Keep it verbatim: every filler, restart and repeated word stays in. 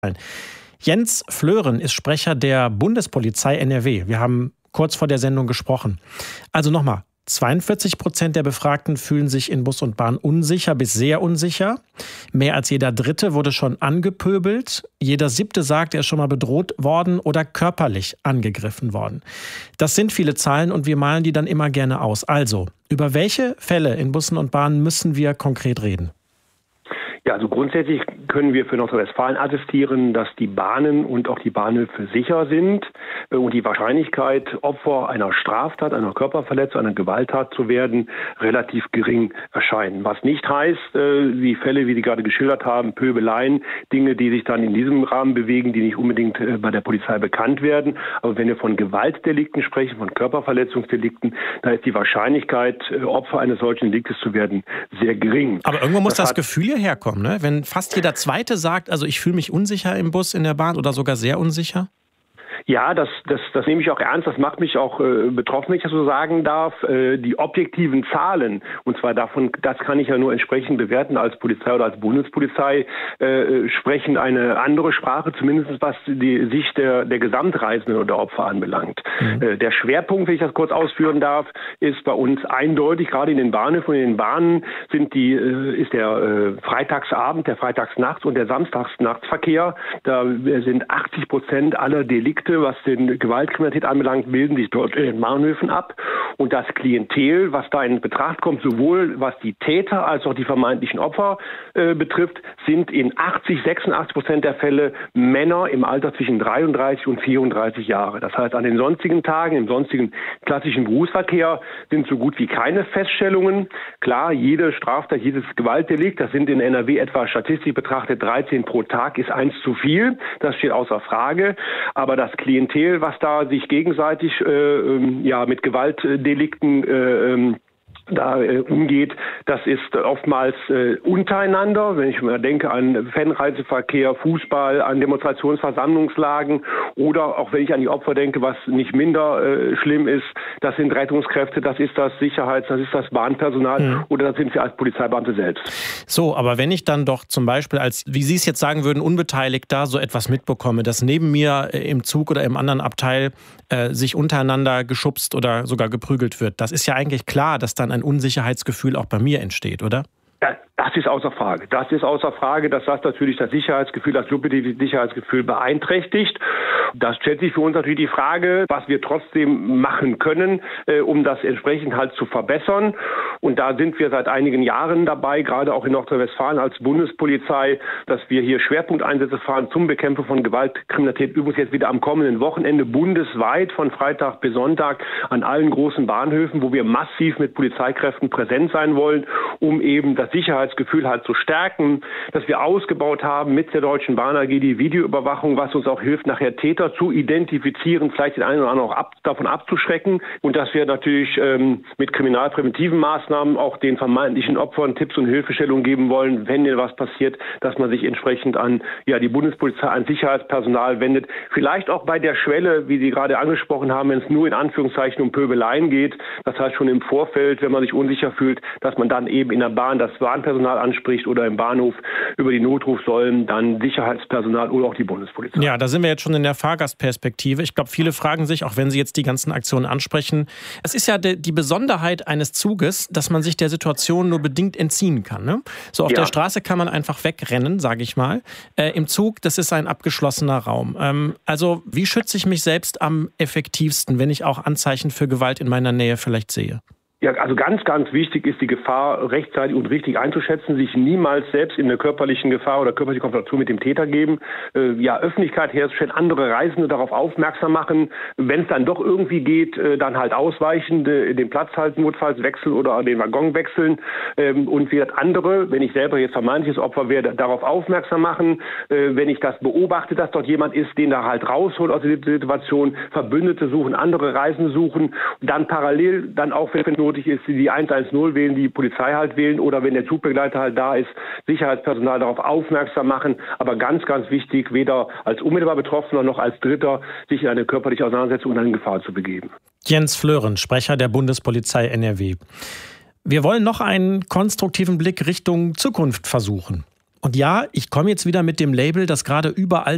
Jens Flören ist Sprecher der Bundespolizei N R W. Wir haben kurz vor der Sendung gesprochen. Also nochmal, zweiundvierzig Prozent der Befragten fühlen sich in Bus und Bahn unsicher bis sehr unsicher. Mehr als jeder Dritte wurde schon angepöbelt. Jeder Siebte sagt, er ist schon mal bedroht worden oder körperlich angegriffen worden. Das sind viele Zahlen und wir malen die dann immer gerne aus. Also, über welche Fälle in Bussen und Bahnen müssen wir konkret reden? Ja, also grundsätzlich können wir für Nordrhein-Westfalen attestieren, dass die Bahnen und auch die Bahnhöfe sicher sind und die Wahrscheinlichkeit, Opfer einer Straftat, einer Körperverletzung, einer Gewalttat zu werden, relativ gering erscheinen. Was nicht heißt, die Fälle, wie Sie gerade geschildert haben, Pöbeleien, Dinge, die sich dann in diesem Rahmen bewegen, die nicht unbedingt bei der Polizei bekannt werden. Aber wenn wir von Gewaltdelikten sprechen, von Körperverletzungsdelikten, da ist die Wahrscheinlichkeit, Opfer eines solchen Deliktes zu werden, sehr gering. Aber irgendwo muss das, das Gefühl hierher kommen. Ne? Wenn fast jeder Zweite sagt, also ich fühle mich unsicher im Bus, in der Bahn oder sogar sehr unsicher? Ja, das, das, das nehme ich auch ernst. Das macht mich auch äh, betroffen, wenn ich das so sagen darf. Äh, die objektiven Zahlen, und zwar davon, das kann ich ja nur entsprechend bewerten als Polizei oder als Bundespolizei, äh, sprechen eine andere Sprache, zumindest was die Sicht der, der Gesamtreisenden oder Opfer anbelangt. Mhm. Äh, der Schwerpunkt, wenn ich das kurz ausführen darf, ist bei uns eindeutig, gerade in den Bahnhöfen und in den Bahnen sind die, äh, ist der äh, Freitagsabend, der Freitagsnachts- und der Samstagsnachtsverkehr. Da sind achtzig Prozent aller Delikte, was den Gewaltkriminalität anbelangt, bilden sich dort in den Bahnhöfen ab. Und das Klientel, was da in Betracht kommt, sowohl was die Täter als auch die vermeintlichen Opfer äh, betrifft, sind in achtzig, sechsundachtzig Prozent der Fälle Männer im Alter zwischen dreiunddreißig und vierunddreißig Jahre. Das heißt, an den sonstigen Tagen, im sonstigen klassischen Berufsverkehr sind so gut wie keine Feststellungen. Klar, jede Straftat, jedes Gewaltdelikt, das sind in N R W etwa statistisch betrachtet dreizehn pro Tag, ist eins zu viel. Das steht außer Frage. Aber das Klientel, was da sich gegenseitig äh, ja mit Gewaltdelikten äh, da äh, umgeht, das ist oftmals äh, untereinander. Wenn ich mal denke an Fanreiseverkehr, Fußball, an Demonstrationsversammlungslagen oder auch wenn ich an die Opfer denke, was nicht minder äh, schlimm ist, das sind Rettungskräfte, das ist das Sicherheits-, das ist das Bahnpersonal mhm. oder das sind wir als Polizeibeamte selbst. So, aber wenn ich dann doch zum Beispiel als, wie Sie es jetzt sagen würden, Unbeteiligter so etwas mitbekomme, dass neben mir im Zug oder im anderen Abteil äh, sich untereinander geschubst oder sogar geprügelt wird, das ist ja eigentlich klar, dass dann ein Unsicherheitsgefühl auch bei mir entsteht, oder? Ja, das ist außer Frage. Das ist außer Frage, dass das natürlich das Sicherheitsgefühl, das subjektive Sicherheitsgefühl beeinträchtigt. Das stellt sich für uns natürlich die Frage, was wir trotzdem machen können, äh, um das entsprechend halt zu verbessern. Und da sind wir seit einigen Jahren dabei, gerade auch in Nordrhein-Westfalen als Bundespolizei, dass wir hier Schwerpunkteinsätze fahren zum Bekämpfen von Gewaltkriminalität. Übrigens jetzt wieder am kommenden Wochenende bundesweit von Freitag bis Sonntag an allen großen Bahnhöfen, wo wir massiv mit Polizeikräften präsent sein wollen, um eben das Sicherheitsgefühl halt zu stärken, dass wir ausgebaut haben mit der Deutschen Bahn A G die Videoüberwachung, was uns auch hilft, nachher Täter zu identifizieren, vielleicht den einen oder anderen auch ab, davon abzuschrecken und dass wir natürlich ähm, mit kriminalpräventiven Maßnahmen auch den vermeintlichen Opfern Tipps und Hilfestellungen geben wollen, wenn dir was passiert, dass man sich entsprechend an ja die Bundespolizei, an Sicherheitspersonal wendet. Vielleicht auch bei der Schwelle, wie Sie gerade angesprochen haben, wenn es nur in Anführungszeichen um Pöbeleien geht, das heißt schon im Vorfeld, wenn man sich unsicher fühlt, dass man dann eben in der Bahn das Bahnpersonal anspricht oder im Bahnhof über die Notrufsäulen dann Sicherheitspersonal oder auch die Bundespolizei. Ja, da sind wir jetzt schon in der Fahrgastperspektive. Ich glaube, viele fragen sich, auch wenn Sie jetzt die ganzen Aktionen ansprechen, es ist ja die Besonderheit eines Zuges, dass man sich der Situation nur bedingt entziehen kann. Ne? So auf ja. der Straße kann man einfach wegrennen, sage ich mal. Äh, Im Zug, das ist ein abgeschlossener Raum. Ähm, also wie schütze ich mich selbst am effektivsten, wenn ich auch Anzeichen für Gewalt in meiner Nähe vielleicht sehe? Ja, also ganz, ganz wichtig ist die Gefahr rechtzeitig und richtig einzuschätzen, sich niemals selbst in eine körperlichen Gefahr oder körperliche Konfrontation mit dem Täter geben, äh, ja, Öffentlichkeit herzustellen, andere Reisende darauf aufmerksam machen, wenn es dann doch irgendwie geht, äh, dann halt ausweichen, de, den Platz halt notfalls wechseln oder den Waggon wechseln ähm, und wie andere, wenn ich selber jetzt vermeintliches Opfer werde, darauf aufmerksam machen, äh, wenn ich das beobachte, dass dort jemand ist, den da halt rausholt aus der Situation, Verbündete suchen, andere Reisende suchen, dann parallel dann auch, wenn es ist, die eins eins null wählen, die Polizei halt wählen oder wenn der Zugbegleiter halt da ist, Sicherheitspersonal darauf aufmerksam machen. Aber ganz, ganz wichtig, weder als unmittelbar Betroffener noch als Dritter sich in eine körperliche Auseinandersetzung und eine Gefahr zu begeben. Jens Flören, Sprecher der Bundespolizei N R W. Wir wollen noch einen konstruktiven Blick Richtung Zukunft versuchen. Und ja, ich komme jetzt wieder mit dem Label, das gerade überall